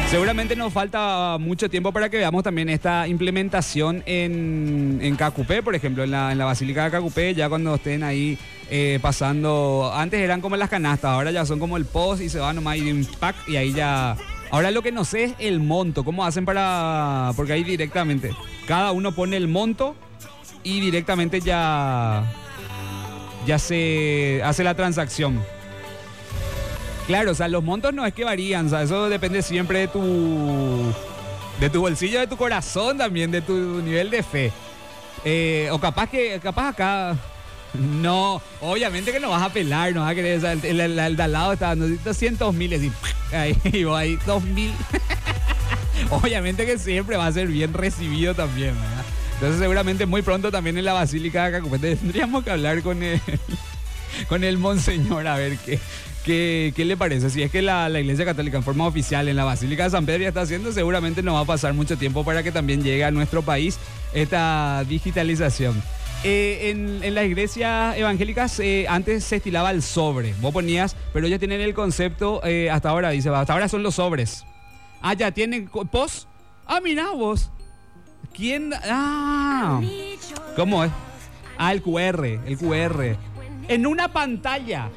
Seguramente nos falta mucho tiempo para que veamos también esta implementación en Cacupé, por ejemplo, en la Basílica de Cacupé, ya cuando estén ahí pasando. Antes eran como las canastas, ahora ya son como el post y se va nomás y un pack y ahí ya. Ahora lo que no sé es el monto, cómo hacen para. Porque ahí directamente, cada uno pone el monto y directamente ya se hace la transacción. Claro, o sea, los montos no es que varían, o sea, eso depende siempre de tu bolsillo, de tu corazón también, de tu nivel de fe. O capaz acá, no, obviamente que no vas a pelar, no vas a querer, o sea, el de al lado está dando 200.000, ahí va, ahí 2.000. Obviamente que siempre va a ser bien recibido también, ¿verdad? Entonces seguramente muy pronto también en la Basílica de Cacupé tendríamos que hablar con el monseñor a ver ¿qué le parece? Si es que la Iglesia Católica en forma oficial en la Basílica de San Pedro ya está haciendo, seguramente no va a pasar mucho tiempo para que también llegue a nuestro país esta digitalización. En las iglesias evangélicas antes se estilaba el sobre. Vos ponías, pero ellos tienen el concepto, hasta ahora dice, hasta ahora son los sobres. Ah, ya tienen post. Ah, mirá vos. ¿Quién? Ah, ¿cómo es? Ah, el QR. En una pantalla.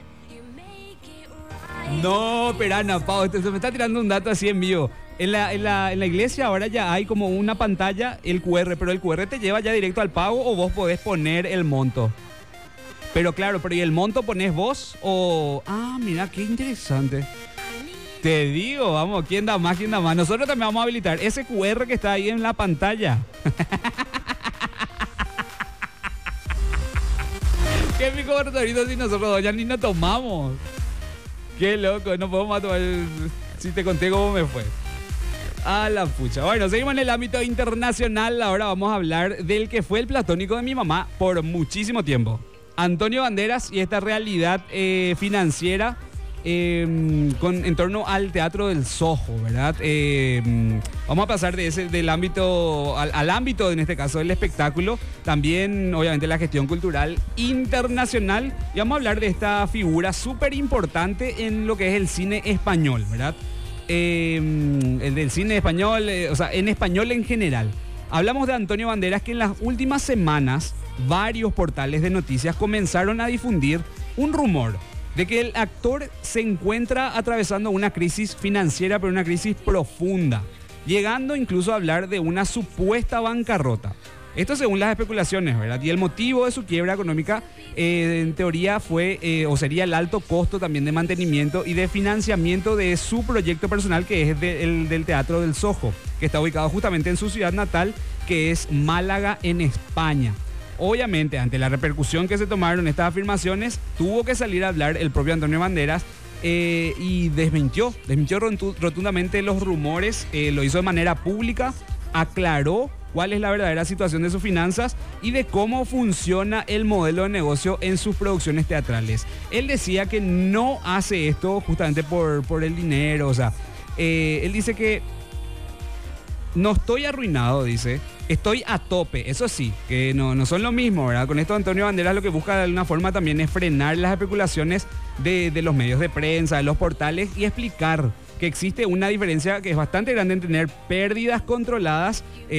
No, Perana, Pau, se me está tirando un dato así en vivo. En la iglesia ahora ya hay como una pantalla, el QR, pero el QR te lleva ya directo al pago o vos podés poner el monto. Pero claro, ¿y el monto ponés vos o...? Ah, mira, qué interesante. Te digo, vamos, ¿quién da más? Nosotros también vamos a habilitar ese QR que está ahí en la pantalla. Qué pico cortorito si nosotros ya ni nos tomamos. Qué loco, no podemos tomar. Si te conté cómo me fue. A la pucha. Bueno, seguimos en el ámbito internacional. Ahora vamos a hablar del que fue el platónico de mi mamá por muchísimo tiempo. Antonio Banderas y esta realidad financiera en torno al Teatro del Soho, ¿verdad? Vamos a pasar del ámbito al ámbito, en este caso, del espectáculo. También, obviamente, la gestión cultural internacional. Y vamos a hablar de esta figura súper importante en lo que es el cine español, ¿verdad? El del cine español, o sea, en español en general. Hablamos de Antonio Banderas, que en las últimas semanas varios portales de noticias comenzaron a difundir un rumor de que el actor se encuentra atravesando una crisis financiera, pero una crisis profunda, llegando incluso a hablar de una supuesta bancarrota. Esto según las especulaciones, ¿verdad? Y el motivo de su quiebra económica, en teoría, fue o sería el alto costo también de mantenimiento y de financiamiento de su proyecto personal, que es el del Teatro del Soho, que está ubicado justamente en su ciudad natal, que es Málaga, en España. Obviamente, ante la repercusión que se tomaron estas afirmaciones, tuvo que salir a hablar el propio Antonio Banderas y desmintió rotundamente los rumores, lo hizo de manera pública, aclaró cuál es la verdadera situación de sus finanzas y de cómo funciona el modelo de negocio en sus producciones teatrales. Él decía que no hace esto justamente por el dinero, o sea, él dice que no estoy arruinado, dice, estoy a tope. Eso sí, que no son lo mismo, ¿verdad? Con esto Antonio Banderas lo que busca de alguna forma también es frenar las especulaciones de los medios de prensa, de los portales, y explicar que existe una diferencia que es bastante grande en tener pérdidas controladas